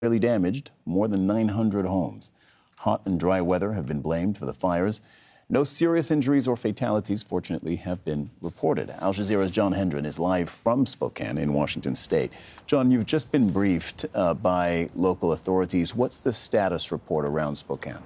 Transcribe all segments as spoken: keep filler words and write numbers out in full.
Really damaged more than nine hundred homes. Hot and dry weather have been blamed for the fires. No serious injuries or fatalities, fortunately, have been reported. Al Jazeera's John Hendren is live from Spokane in Washington state. John, you've just been briefed uh, by local authorities. What's the status report around Spokane?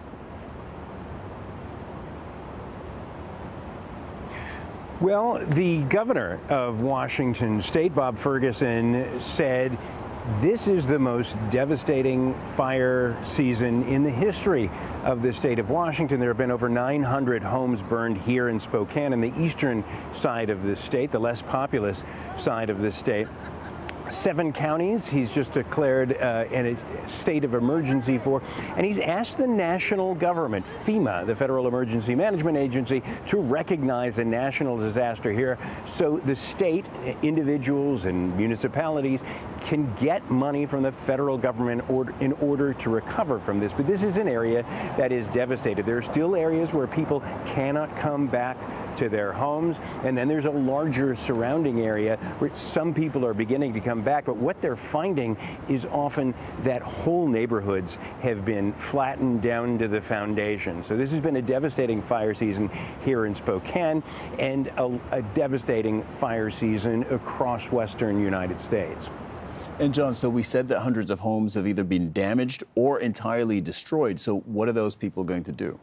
Well, the governor of Washington state, Bob Ferguson, said this is the most devastating fire season in the history of the state of Washington. There have been over nine hundred homes burned here in Spokane, in the eastern side of the state, the less populous side of the state. Seven counties he's just declared uh, in a state of emergency for, and he's asked the national government, FEMA, the Federal Emergency Management Agency, to recognize a national disaster here so the state, individuals and municipalities can get money from the federal government or, in order to recover from this. But this is an area that is devastated. There are still areas where people cannot come back to their homes, and then there's a larger surrounding area where some people are beginning to come back, but what they're finding is often that whole neighborhoods have been flattened down to the foundation. So this has been a devastating fire season here in Spokane, and a, a devastating fire season across western United States. And John, so we said that hundreds of homes have either been damaged or entirely destroyed. So what are those people going to do?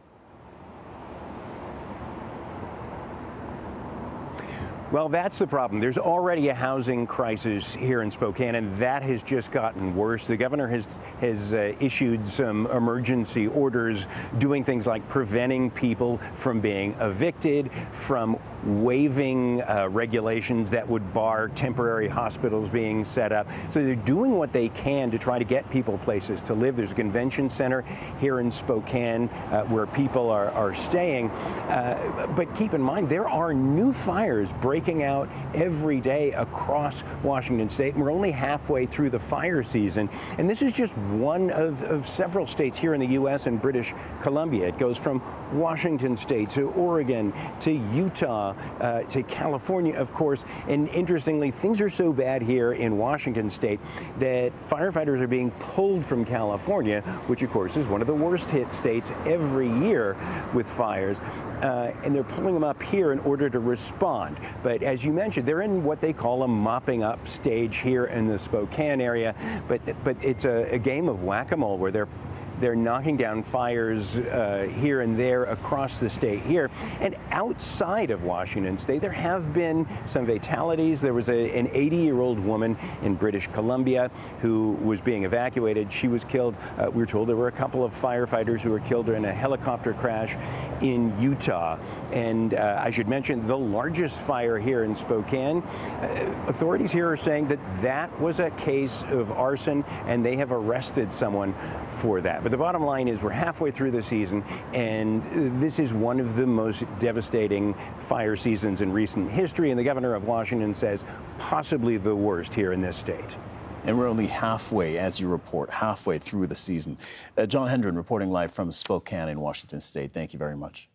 Well, that's the problem. There's already a housing crisis here in Spokane, and that has just gotten worse. The governor has has uh, issued some emergency orders doing things like preventing people from being evicted, from waiving uh, regulations that would bar temporary hospitals being set up. So they're doing what they can to try to get people places to live. There's a convention center here in Spokane uh, where people are, are staying. Uh, but keep in mind, there are new fires breaking out every day across Washington state, and we're only halfway through the fire season. And this is just one of, of several states here in the U S and British Columbia. It goes from Washington state to Oregon to Utah uh, to California, of course. And interestingly, things are so bad here in Washington state that firefighters are being pulled from California, which of course is one of the worst hit states every year with fires. Uh, and they're pulling them up here in order to respond. But as you mentioned, they're in what they call a mopping up stage here in the Spokane area. But but it's a, a game of whack-a-mole where they're They're knocking down fires uh, here and there across the state here. And outside of Washington state, there have been some fatalities. There was a, an eighty-year-old woman in British Columbia who was being evacuated. She was killed. Uh, we were told there were a couple of firefighters who were killed in a helicopter crash in Utah. And uh, I should mention the largest fire here in Spokane. Uh, authorities here are saying that that was a case of arson, and they have arrested someone for that. But the bottom line is we're halfway through the season, and this is one of the most devastating fire seasons in recent history, and the governor of Washington says possibly the worst here in this state. And we're only halfway, as you report, halfway through the season. Uh, John Hendren reporting live from Spokane in Washington state. Thank you very much.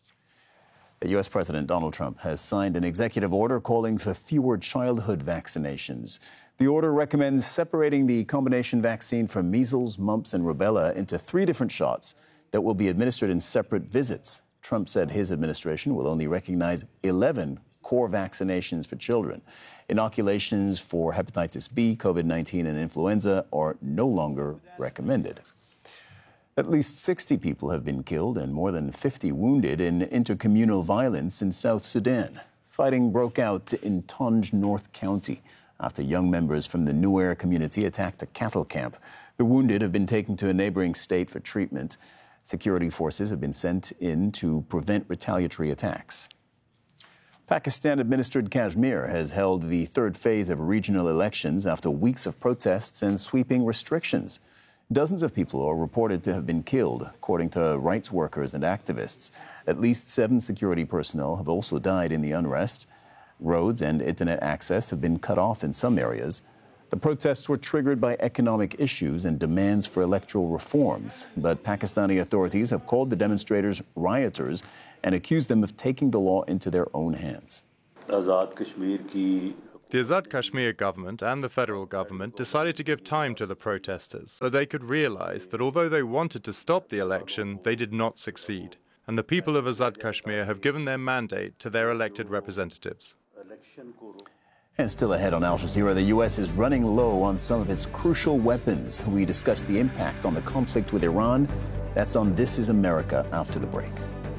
U S President Donald Trump has signed an executive order calling for fewer childhood vaccinations. The order recommends separating the combination vaccine for measles, mumps, and rubella into three different shots that will be administered in separate visits. Trump said his administration will only recognize eleven core vaccinations for children. Inoculations for hepatitis B, COVID nineteen, and influenza are no longer recommended. At least sixty people have been killed and more than fifty wounded in intercommunal violence in South Sudan. Fighting broke out in Tonj North County after young members from the Nuer community attacked a cattle camp. The wounded have been taken to a neighboring state for treatment. Security forces have been sent in to prevent retaliatory attacks. Pakistan-administered Kashmir has held the third phase of regional elections after weeks of protests and sweeping restrictions. Dozens of people are reported to have been killed, according to rights workers and activists. At least seven security personnel have also died in the unrest. Roads and internet access have been cut off in some areas. The protests were triggered by economic issues and demands for electoral reforms. But Pakistani authorities have called the demonstrators rioters and accused them of taking the law into their own hands. The Azad Kashmir government and the federal government decided to give time to the protesters so they could realize that although they wanted to stop the election, they did not succeed. And the people of Azad Kashmir have given their mandate to their elected representatives. And still ahead on Al Jazeera, the U S is running low on some of its crucial weapons. We discuss the impact on the conflict with Iran. That's on This Is America after the break.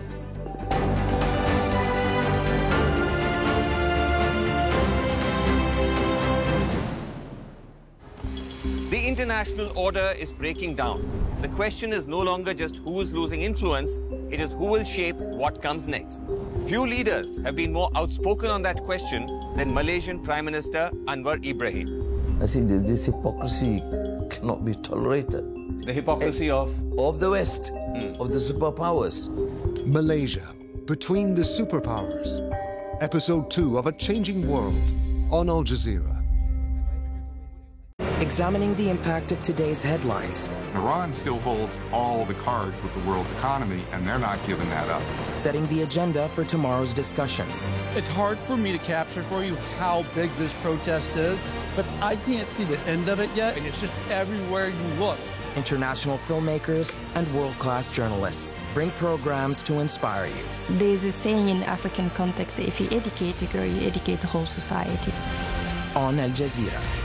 The international order is breaking down. The question is no longer just who is losing influence, it is who will shape what comes next. Few leaders have been more outspoken on that question than Malaysian Prime Minister Anwar Ibrahim. I think that this hypocrisy cannot be tolerated. The hypocrisy of? Of the West, hmm. of the superpowers. Malaysia, Between the Superpowers. Episode two of A Changing World on Al Jazeera. Examining the impact of today's headlines. Iran still holds all the cards with the world's economy, and they're not giving that up. Setting the agenda for tomorrow's discussions. It's hard for me to capture for you how big this protest is, but I can't see the end of it yet, and it's just everywhere you look. International filmmakers and world-class journalists bring programs to inspire you. There's a saying in African context, if you educate a girl, you educate the whole society. On Al Jazeera.